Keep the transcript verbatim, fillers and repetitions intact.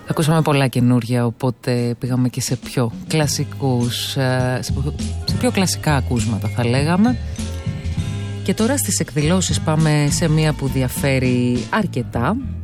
Ακούσαμε πολλά καινούργια, οπότε πήγαμε και σε πιο κλασικούς, σε πιο κλασικά ακούσματα θα λέγαμε. Και τώρα στις εκδηλώσεις πάμε σε μία που διαφέρει αρκετά.